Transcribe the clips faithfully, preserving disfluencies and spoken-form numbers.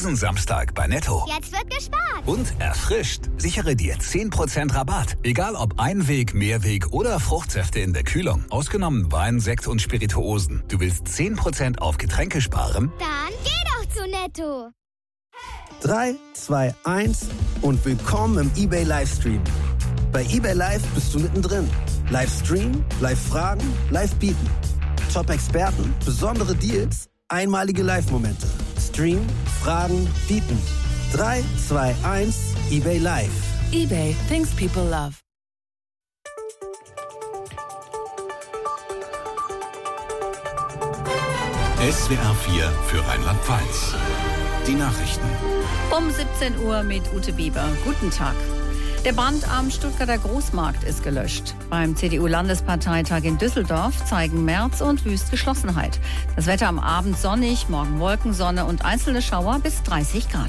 Diesen Samstag bei Netto. Jetzt wird gespart. Und erfrischt. Sichere dir zehn Prozent Rabatt. Egal ob Einweg, Mehrweg oder Fruchtsäfte in der Kühlung. Ausgenommen Wein, Sekt und Spirituosen. Du willst zehn Prozent auf Getränke sparen? Dann geh doch zu Netto. drei, zwei, eins und willkommen im eBay Livestream. Bei eBay Live bist du mittendrin. Livestream, Live-Fragen, Live-Bieten. Top-Experten, besondere Deals, einmalige Live-Momente. Stream, Fragen, Bieten. drei, zwei, eins, eBay Live. eBay, things people love. S W R vier für Rheinland-Pfalz. Die Nachrichten. Um siebzehn Uhr mit Ute Bieber. Guten Tag. Der Brand am Stuttgarter Großmarkt ist gelöscht. Beim C D U-Landesparteitag in Düsseldorf zeigen Merz und Wüst Geschlossenheit. Das Wetter am Abend sonnig, morgen Wolken, Sonne und einzelne Schauer bis dreißig Grad.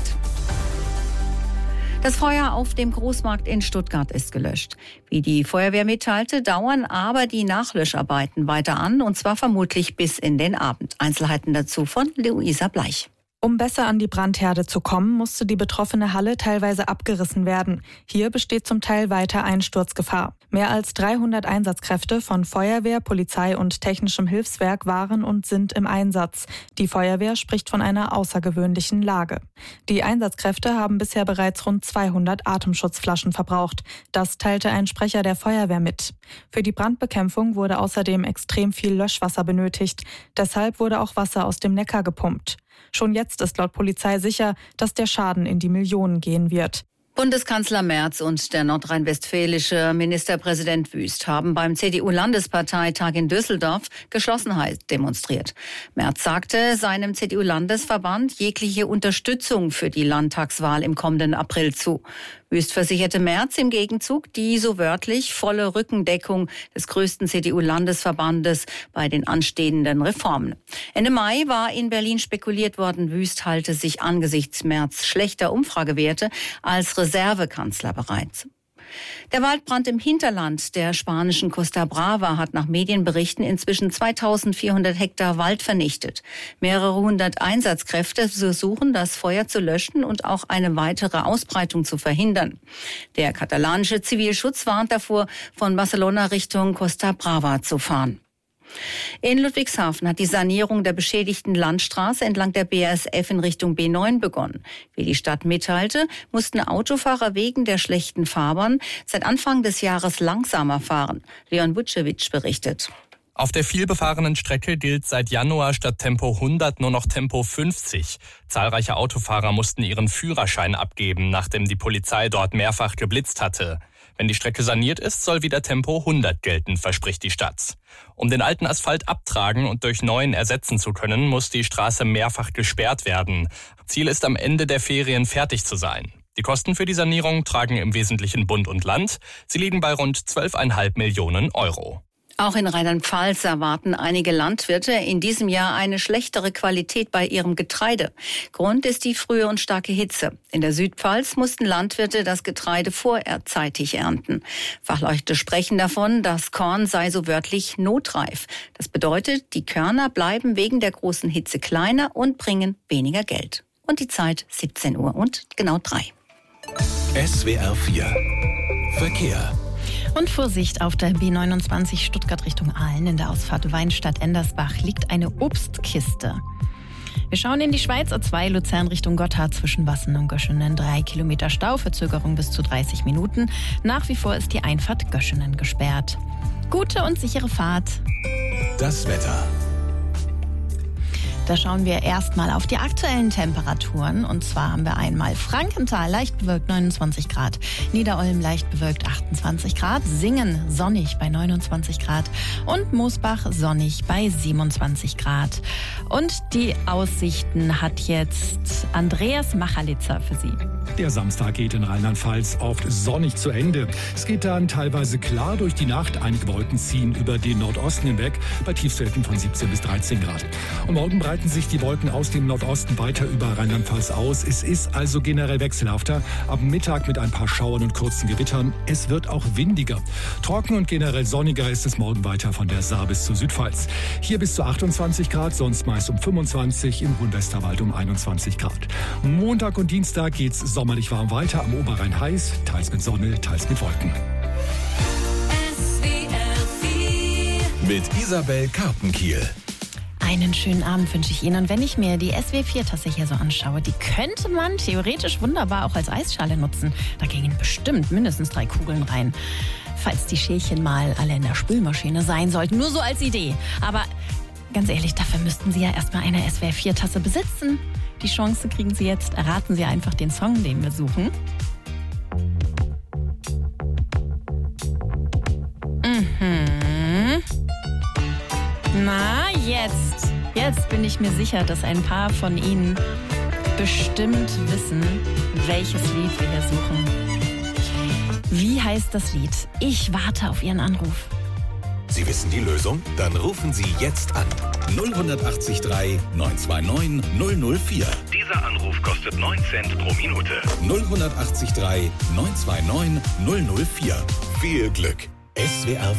Das Feuer auf dem Großmarkt in Stuttgart ist gelöscht. Wie die Feuerwehr mitteilte, dauern aber die Nachlöscharbeiten weiter an, und zwar vermutlich bis in den Abend. Einzelheiten dazu von Luisa Bleich. Um besser an die Brandherde zu kommen, musste die betroffene Halle teilweise abgerissen werden. Hier besteht zum Teil weiter Einsturzgefahr. Mehr als dreihundert Einsatzkräfte von Feuerwehr, Polizei und technischem Hilfswerk waren und sind im Einsatz. Die Feuerwehr spricht von einer außergewöhnlichen Lage. Die Einsatzkräfte haben bisher bereits rund zweihundert Atemschutzflaschen verbraucht. Das teilte ein Sprecher der Feuerwehr mit. Für die Brandbekämpfung wurde außerdem extrem viel Löschwasser benötigt. Deshalb wurde auch Wasser aus dem Neckar gepumpt. Schon jetzt ist laut Polizei sicher, dass der Schaden in die Millionen gehen wird. Bundeskanzler Merz und der nordrhein-westfälische Ministerpräsident Wüst haben beim C D U-Landesparteitag in Düsseldorf Geschlossenheit demonstriert. Merz sagte seinem C D U-Landesverband jegliche Unterstützung für die Landtagswahl im kommenden April zu. Wüst versicherte Merz im Gegenzug die so wörtlich volle Rückendeckung des größten C D U-Landesverbandes bei den anstehenden Reformen. Ende Mai war in Berlin spekuliert worden, Wüst halte sich angesichts Merz schlechter Umfragewerte als Reservekanzler bereit. Der Waldbrand im Hinterland der spanischen Costa Brava hat nach Medienberichten inzwischen zweitausendvierhundert Hektar Wald vernichtet. Mehrere hundert Einsatzkräfte versuchen, das Feuer zu löschen und auch eine weitere Ausbreitung zu verhindern. Der katalanische Zivilschutz warnt davor, von Barcelona Richtung Costa Brava zu fahren. In Ludwigshafen hat die Sanierung der beschädigten Landstraße entlang der B A S F in Richtung B neun begonnen. Wie die Stadt mitteilte, mussten Autofahrer wegen der schlechten Fahrbahn seit Anfang des Jahres langsamer fahren. Leon Vucevic berichtet. Auf der vielbefahrenen Strecke gilt seit Januar statt Tempo hundert nur noch Tempo fünfzig. Zahlreiche Autofahrer mussten ihren Führerschein abgeben, nachdem die Polizei dort mehrfach geblitzt hatte. Wenn die Strecke saniert ist, soll wieder Tempo hundert gelten, verspricht die Stadt. Um den alten Asphalt abtragen und durch neuen ersetzen zu können, muss die Straße mehrfach gesperrt werden. Ziel ist, am Ende der Ferien fertig zu sein. Die Kosten für die Sanierung tragen im Wesentlichen Bund und Land. Sie liegen bei rund zwölf Komma fünf Millionen Euro. Auch in Rheinland-Pfalz erwarten einige Landwirte in diesem Jahr eine schlechtere Qualität bei ihrem Getreide. Grund ist die frühe und starke Hitze. In der Südpfalz mussten Landwirte das Getreide vorzeitig ernten. Fachleute sprechen davon, das Korn sei so wörtlich notreif. Das bedeutet, die Körner bleiben wegen der großen Hitze kleiner und bringen weniger Geld. Und die Zeit siebzehn Uhr und genau drei. S W R vier Verkehr. Und Vorsicht, auf der B neunundzwanzig Stuttgart Richtung Aalen in der Ausfahrt Weinstadt-Endersbach liegt eine Obstkiste. Wir schauen in die Schweiz, A zwei Luzern Richtung Gotthard zwischen Wassen und Göschenen. Drei Kilometer Stau, Verzögerung bis zu dreißig Minuten. Nach wie vor ist die Einfahrt Göschenen gesperrt. Gute und sichere Fahrt. Das Wetter. Da schauen wir erstmal auf die aktuellen Temperaturen. Und zwar haben wir einmal Frankenthal leicht bewölkt neunundzwanzig Grad, Niederolm leicht bewölkt achtundzwanzig Grad, Singen sonnig bei neunundzwanzig Grad und Moosbach sonnig bei siebenundzwanzig Grad. Und die Aussichten hat jetzt Andreas Machalitzer für Sie. Der Samstag geht in Rheinland-Pfalz oft sonnig zu Ende. Es geht dann teilweise klar durch die Nacht. Einige Wolken ziehen über den Nordosten hinweg bei Tiefstwerten von siebzehn bis dreizehn Grad. Und morgen breiten sich die Wolken aus dem Nordosten weiter über Rheinland-Pfalz aus. Es ist also generell wechselhafter. Ab Mittag mit ein paar Schauern und kurzen Gewittern. Es wird auch windiger. Trocken und generell sonniger ist es morgen weiter von der Saar bis zur Südpfalz. Hier bis zu achtundzwanzig Grad, sonst meist um fünfundzwanzig, im hohen Westerwald um einundzwanzig Grad. Montag und Dienstag geht's sommerlich warm weiter, am Oberrhein heiß, teils mit Sonne, teils mit Wolken. Mit Isabel Karpenkiel. Einen schönen Abend wünsche ich Ihnen. Und wenn ich mir die S W vier Tasse hier so anschaue, die könnte man theoretisch wunderbar auch als Eisschale nutzen. Da gingen bestimmt mindestens drei Kugeln rein. Falls die Schälchen mal alle in der Spülmaschine sein sollten. Nur so als Idee. Aber ganz ehrlich, dafür müssten Sie ja erstmal eine S W vier Tasse besitzen. Die Chance kriegen Sie jetzt. Erraten Sie einfach den Song, den wir suchen. Mhm. Na, jetzt. Jetzt bin ich mir sicher, dass ein paar von Ihnen bestimmt wissen, welches Lied wir hier suchen. Wie heißt das Lied? Ich warte auf Ihren Anruf. Sie wissen die Lösung? Dann rufen Sie jetzt an. null acht drei neun zwei neun null null vier. Dieser Anruf kostet neun Cent pro Minute. null acht drei neun zwei neun null null vier. Viel Glück. S W R